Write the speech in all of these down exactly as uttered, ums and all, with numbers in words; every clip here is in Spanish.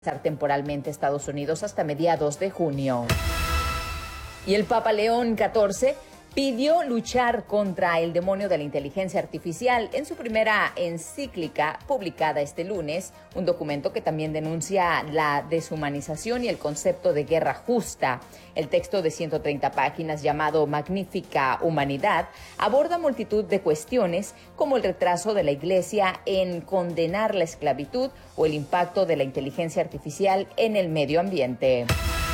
temporalmente Estados Unidos hasta mediados de junio. Y el Papa León catorce pidió luchar contra el demonio de la inteligencia artificial en su primera encíclica publicada este lunes, un documento que también denuncia la deshumanización y el concepto de guerra justa. El texto de ciento treinta páginas llamado Magnífica Humanidad aborda multitud de cuestiones como el retraso de la Iglesia en condenar la esclavitud o el impacto de la inteligencia artificial en el medio ambiente.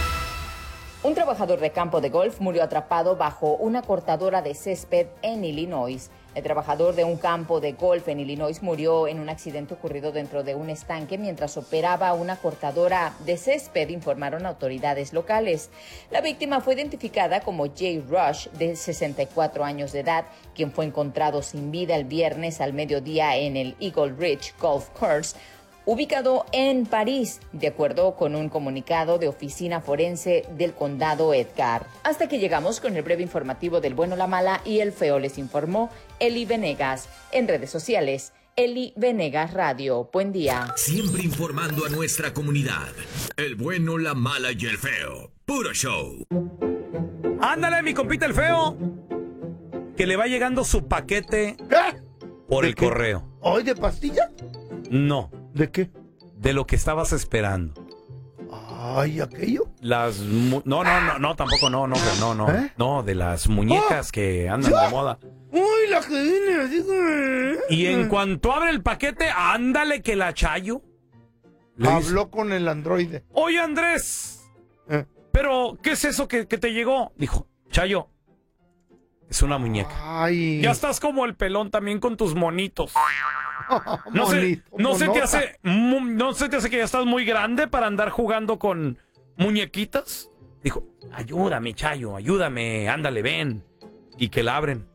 Un trabajador de campo de golf murió atrapado bajo una cortadora de césped en Illinois. El trabajador de un campo de golf en Illinois murió en un accidente ocurrido dentro de un estanque mientras operaba una cortadora de césped, informaron autoridades locales. La víctima fue identificada como Jay Rush, de sesenta y cuatro años de edad, quien fue encontrado sin vida el viernes al mediodía en el Eagle Ridge Golf Course, ubicado en París, de acuerdo con un comunicado de Oficina Forense del Condado Edgar. Hasta que llegamos con el breve informativo del bueno, la mala y el feo, les informó Eli Venegas. En redes sociales, Eli Venegas Radio. Buen día. Siempre informando a nuestra comunidad. El bueno, la mala y el feo. Puro show. Ándale, mi compita el feo, que le va llegando su paquete ¿Eh? por ¿De el qué? correo. ¿Hoy de pastillas? No. ¿De qué? De lo que estabas esperando. Ay, aquello. Las mu- no, no, no, no, tampoco no, no, no, no. ¿Eh? No, de las muñecas Oh. que andan ¿Ya? de moda. Uy, la que viene así como... Y en cuanto abre el paquete, ándale que la Chayo le dice, Habló con el androide. oye Andrés, ¿Eh? pero ¿qué es eso que, que te llegó? Dijo, Chayo, es una muñeca. Ay. Ya estás como el pelón también con tus monitos. No, se, Monito, no se te monota. hace mu- no se te hace que ya estás muy grande para andar jugando con muñequitas. Dijo, ayúdame, Chayo, ayúdame, ándale, ven. Y que la abren.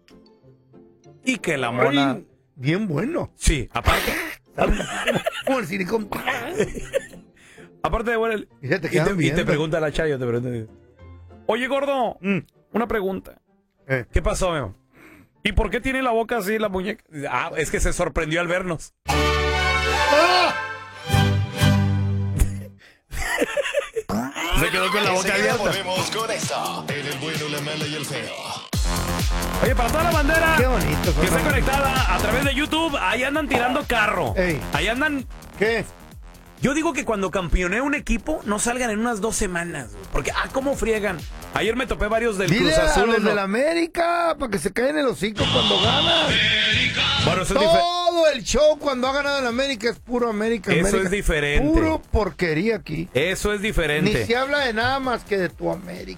Y que la mona... Ay, bien bueno. Sí, aparte... Como el silicón. aparte de bueno... el- Y se te y, quedan te, y te viendo. pregunta la Chayo, te pregunta... Oye, gordo, Mm. una pregunta. Eh. ¿Qué pasó, Memo? ¿Y por qué tiene la boca así la muñeca? Ah, es que se sorprendió al vernos. ¡Ah! Se quedó con la boca Enseguida abierta. volvemos con esto. En el bueno, la mala y el feo. Oye, para toda la bandera Qué bonito. que está papá. conectada a través de YouTube, ahí andan tirando carro. Ey. Ahí andan... ¿Qué? Yo digo que cuando campeonea un equipo, no salgan en unas dos semanas. Güey, porque, ah, ¿cómo friegan? Ayer me topé varios del Dile Cruz Azul. a los en lo- de la América para que se caen el hocico cuando ganan. Bueno, eso es, dife- Todo el show cuando ha ganado en América es puro América. Eso América. es diferente. Puro porquería aquí. eso es Ni diferente. se habla de nada más que de tu América.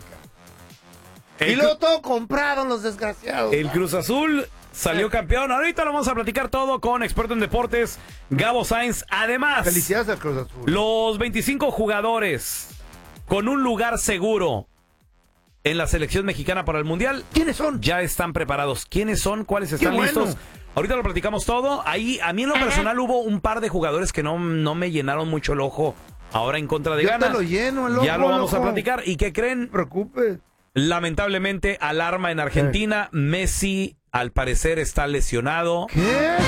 El, y luego todo compraron los desgraciados. el Cruz Azul salió campeón. Ahorita lo vamos a platicar todo con experto en deportes, Gabo Sainz. Además, Felicidades al Cruz Azul. los veinticinco jugadores con un lugar seguro en la selección mexicana para el Mundial ¿Quiénes son? ya están preparados. ¿Quiénes son? ¿Cuáles están bueno. listos? Ahorita lo platicamos todo. Ahí, a mí en lo personal hubo un par de jugadores que no, no me llenaron mucho el ojo ahora en contra de Yo Ghana. te lo lleno el ojo, Ya lo vamos loco. a platicar. ¿Y qué creen? No te preocupes. Lamentablemente, alarma en Argentina. Messi, al parecer, está lesionado. ¿Qué?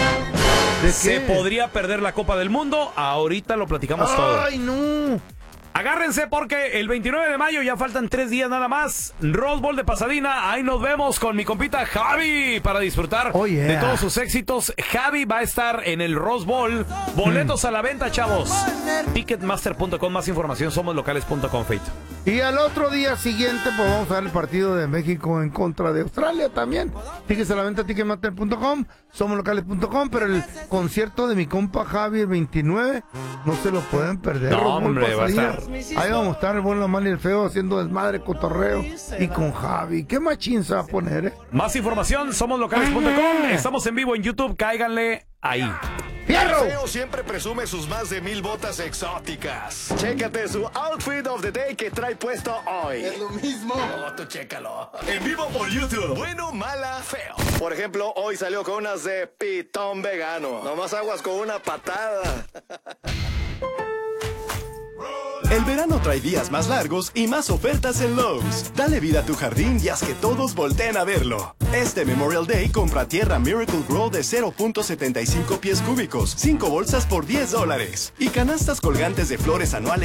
¿De Se qué? podría perder la Copa del Mundo. Ahorita lo platicamos todo. Ay, no. Agárrense porque el veintinueve de mayo ya faltan tres días nada más. Rose Bowl de Pasadena. Ahí nos vemos con mi compita Javi para disfrutar Oh, yeah. de todos sus éxitos. Javi va a estar en el Rose Bowl. Boletos Mm. a la venta, chavos. Ticketmaster punto com. Más información, somos locales punto com, Feito. Y al otro día siguiente, pues vamos a ver el partido de México en contra de Australia también. Tickets a la venta, ticketmaster punto com, somos locales punto com, pero el concierto de mi compa Javi el veintinueve, no se lo pueden perder. No, Rose Bowl hombre, va a Pasadena. estar. Ahí vamos a estar el bueno, la mala y el feo haciendo desmadre, cotorreo. Y con Javi, qué machín se va a poner, ¿eh? Más información, somos locales punto com. Estamos en vivo en YouTube, cáiganle ahí. ¡Fierro! El feo siempre presume sus más de mil botas exóticas. Chécate su outfit of the day que trae puesto hoy. Es lo mismo. Oh, tú chécalo. En vivo por YouTube. Bueno, mala, feo. Por ejemplo, hoy salió con unas de pitón vegano. Nomás aguas con una patada. El verano trae días más largos y más ofertas en Lowe's. Dale vida a tu jardín y haz que todos volteen a verlo. Este Memorial Day compra tierra Miracle Grow de cero punto setenta y cinco pies cúbicos, cinco bolsas por diez dólares. Y canastas colgantes de flores anuales